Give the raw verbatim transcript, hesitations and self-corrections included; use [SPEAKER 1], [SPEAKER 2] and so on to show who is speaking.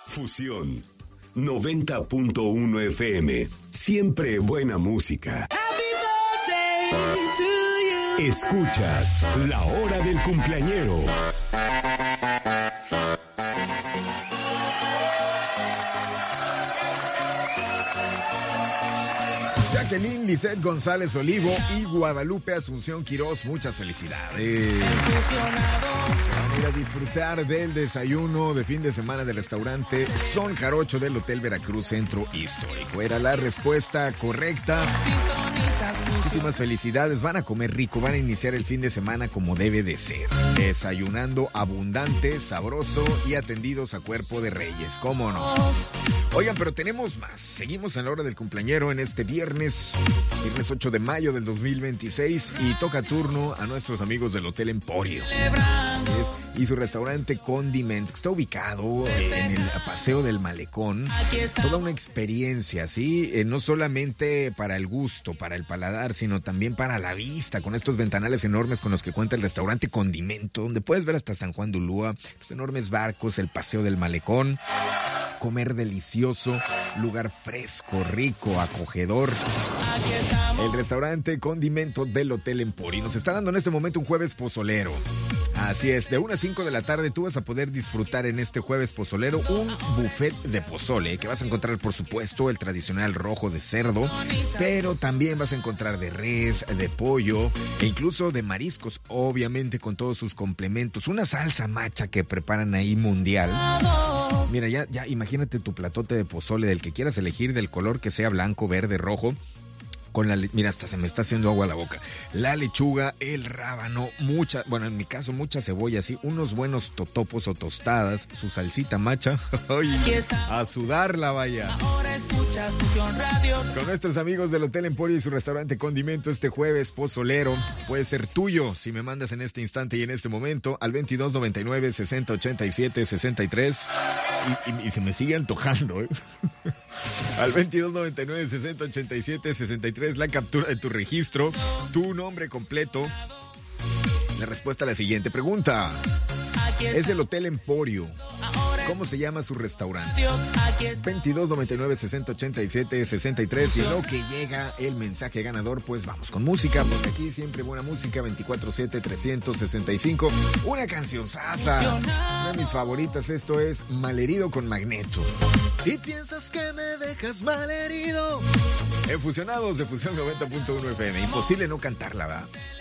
[SPEAKER 1] Fusión noventa punto uno F M. Siempre buena música. Escuchas La Hora del Cumpleañero.
[SPEAKER 2] Jacqueline Lisette González Olivo y Guadalupe Asunción Quirós, muchas felicidades. Van a ir a disfrutar del desayuno de fin de semana del restaurante Son Jarocho del Hotel Veracruz Centro Histórico. Era la respuesta correcta. Muchísimas felicidades, van a comer rico, van a iniciar el fin de semana como debe de ser. Desayunando abundante, sabroso y atendidos a cuerpo de reyes, ¿cómo no? Oigan, pero tenemos más. Seguimos en la hora del cumpleañero en este viernes, viernes ocho de mayo del dos mil veintiséis, y toca turno a nuestros amigos del Hotel Emporio. Y su restaurante Condiment, que está ubicado en el Paseo del Malecón. Toda una experiencia, ¿sí? Eh, no solamente para el gusto, para el paladar, sino también para la vista, con estos ventanales enormes con los que cuenta el restaurante Condimento, donde puedes ver hasta San Juan de Ulúa, los enormes barcos, el Paseo del Malecón. Comer delicioso, lugar fresco, rico, acogedor. El restaurante Condimento del Hotel Emporio nos está dando en este momento un jueves pozolero. Así es, de una a cinco de la tarde tú vas a poder disfrutar en este jueves pozolero un buffet de pozole, que vas a encontrar, por supuesto, el tradicional rojo de cerdo, pero también vas a encontrar de res, de pollo e incluso de mariscos, obviamente con todos sus complementos. Una salsa macha que preparan ahí mundial. Mira, ya, ya imagínate tu platote de pozole del que quieras elegir, del color que sea, blanco, verde, rojo. Con la, mira, hasta se me está haciendo agua a la boca. La lechuga, el rábano, mucha, bueno, en mi caso, mucha cebolla, sí, unos buenos totopos o tostadas, su salsita macha. Ay, a sudarla, vaya. Con nuestros amigos del Hotel Emporio y su restaurante Condimento, este jueves pozolero puede ser tuyo si me mandas en este instante y en este momento al veintidós noventa y nueve, sesenta ochenta y siete, sesenta y tres. Y, y, y se me sigue antojando, ¿eh? Al veintidós noventa y nueve, sesenta ochenta y siete, sesenta y tres, la captura de tu registro, tu nombre completo. La respuesta a la siguiente pregunta. Es el Hotel Emporio. ¿Cómo se llama su restaurante? veintidós noventa y nueve, sesenta ochenta y siete, sesenta y tres. Y en lo que llega el mensaje ganador, pues vamos con música, porque aquí siempre buena música, veinticuatro siete, trescientos sesenta y cinco. Una canción sasa, una de mis favoritas. Esto es Malherido con Magneto. Si piensas que me dejas malherido. En Fusionados de Fusión noventa punto uno F M. Imposible no cantarla, ¿verdad?